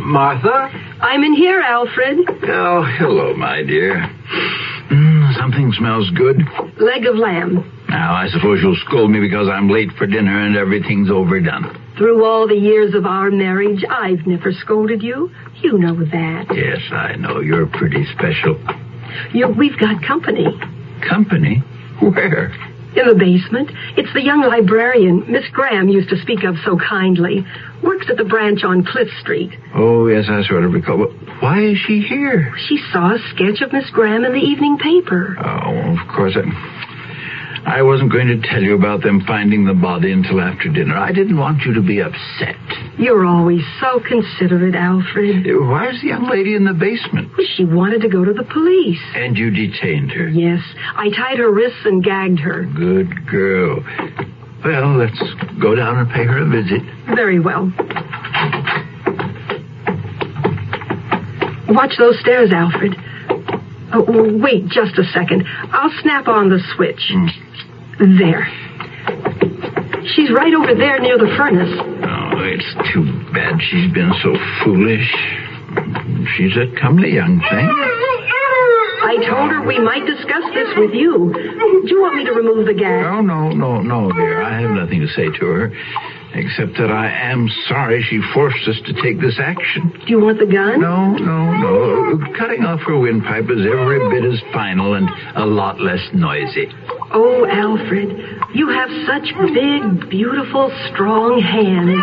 Martha? I'm in here, Alfred. Oh, hello, my dear. Something smells good. Leg of lamb. Now, I suppose you'll scold me because I'm late for dinner and everything's overdone. Through all the years of our marriage, I've never scolded you. You know that. Yes, I know. You're pretty special. We've got company. Company? Where? In the basement. It's the young librarian Miss Graham used to speak of so kindly. Works at the branch on Cliff Street. Oh, yes, I sort of recall. But why is she here? She saw a sketch of Miss Graham in the evening paper. Oh, of course. I wasn't going to tell you about them finding the body until after dinner. I didn't want you to be upset. You're always so considerate, Alfred. Why is the young lady in the basement? She wanted to go to the police. And you detained her? Yes. I tied her wrists and gagged her. Good girl. Well, let's go down and pay her a visit. Very well. Watch those stairs, Alfred. Oh, wait just a second. I'll snap on the switch. There. She's right over there near the furnace. Oh, it's too bad she's been so foolish. She's a comely young thing. I told her we might discuss this with you. Do you want me to remove the gas? Oh, no, dear. I have nothing to say to her, except that I am sorry she forced us to take this action. Do you want the gun? No. Cutting off her windpipe is every bit as final and a lot less noisy. Oh, Alfred, you have such big, beautiful, strong hands.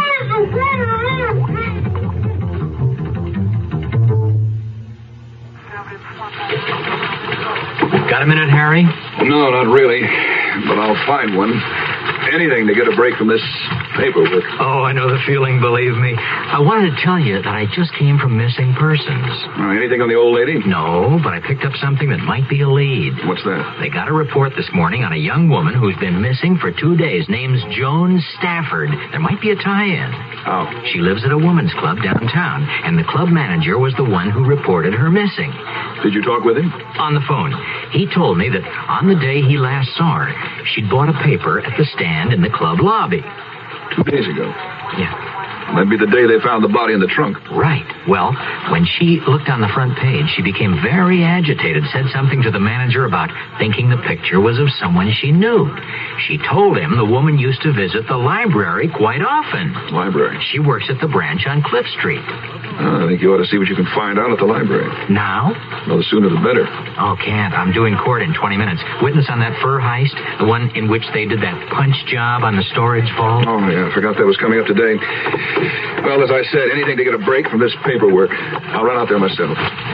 Got a minute, Harry? No, not really. But I'll find one. Anything to get a break from this paperwork. Oh, I know the feeling, believe me. I wanted to tell you that I just came from missing persons. Anything on the old lady? No, but I picked up something that might be a lead. What's that? They got a report this morning on a young woman who's been missing for 2 days. Name's Joan Stafford. There might be a tie-in. How? She lives at a woman's club downtown, and the club manager was the one who reported her missing. Did you talk with him? On the phone. He told me that on the day he last saw her, she'd bought a paper at the stand in the club lobby. 2 days ago. Yeah. That'd be the day they found the body in the trunk. Right. Well, when she looked on the front page, she became very agitated, said something to the manager about thinking the picture was of someone she knew. She told him the woman used to visit the library quite often. Library? She works at the branch on Cliff Street. I think you ought to see what you can find out at the library. Now? Well, the sooner the better. Oh, can't. I'm doing court in 20 minutes. Witness on that fur heist, the one in which they did that punch job on the storage vault. Oh, yeah, I forgot that was coming up today. Well, as I said, anything to get a break from this paperwork. I'll run out there myself.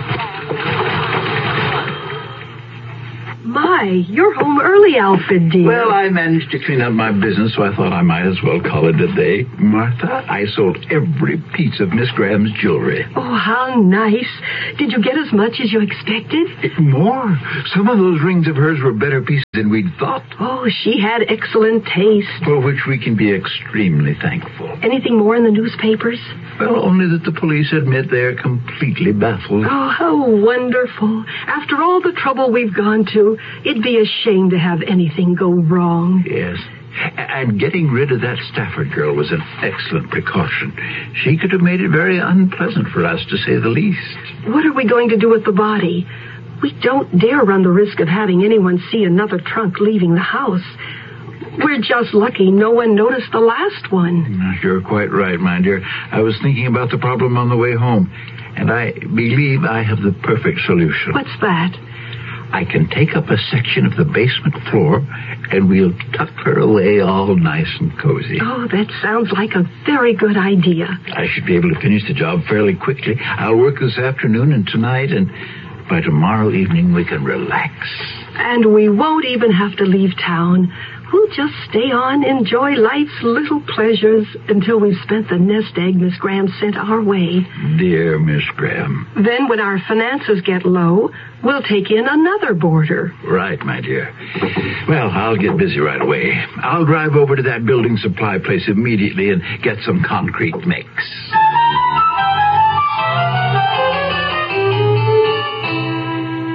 My, you're home early, Alfred, dear. Well, I managed to clean up my business, so I thought I might as well call it a day. Martha, I sold every piece of Miss Graham's jewelry. Oh, how nice. Did you get as much as you expected? More. Some of those rings of hers were better pieces than we'd thought. Oh, she had excellent taste. For which we can be extremely thankful. Anything more in the newspapers? Well, only that the police admit they're completely baffled. Oh, how wonderful. After all the trouble we've gone to, it'd be a shame to have anything go wrong. Yes. And getting rid of that Stafford girl was an excellent precaution. She could have made it very unpleasant for us, to say the least. What are we going to do with the body? We don't dare run the risk of having anyone see another trunk leaving the house. We're just lucky no one noticed the last one. You're quite right, my dear. I was thinking about the problem on the way home, and I believe I have the perfect solution. What's that? I can take up a section of the basement floor, and we'll tuck her away all nice and cozy. Oh, that sounds like a very good idea. I should be able to finish the job fairly quickly. I'll work this afternoon and tonight, and by tomorrow evening we can relax. And we won't even have to leave town. We'll just stay on, enjoy life's little pleasures until we've spent the nest egg Miss Graham sent our way. Dear Miss Graham. Then when our finances get low, we'll take in another boarder. Right, my dear. Well, I'll get busy right away. I'll drive over to that building supply place immediately and get some concrete mix.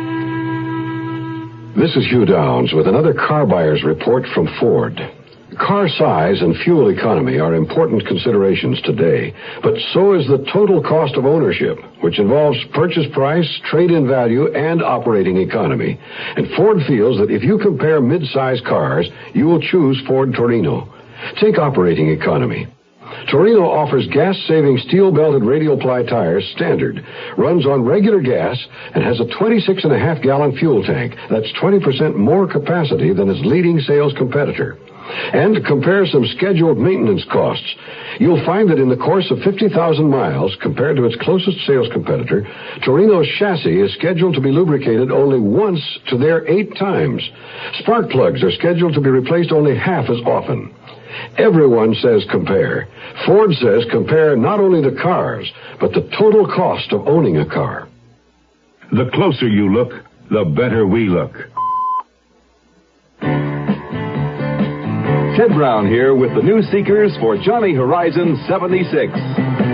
This is Hugh Downs with another car buyer's report from Ford. Car Car size and fuel economy are important considerations today, but so is the total cost of ownership, which involves purchase price, trade-in value, and operating economy. And Ford feels that if you compare mid-size cars, you will choose Ford Torino. Take operating economy. Torino offers gas-saving steel-belted radial ply tires standard, runs on regular gas, and has a 26.5-gallon fuel tank. That's 20% more capacity than its leading sales competitor. And to compare some scheduled maintenance costs, you'll find that in the course of 50,000 miles, compared to its closest sales competitor, Torino's chassis is scheduled to be lubricated only once to their 8 times. Spark plugs are scheduled to be replaced only half as often. Everyone says compare. Ford says compare not only the cars, but the total cost of owning a car. The closer you look, the better we look. Ted Brown here with the new Seekers for Johnny Horizon 76.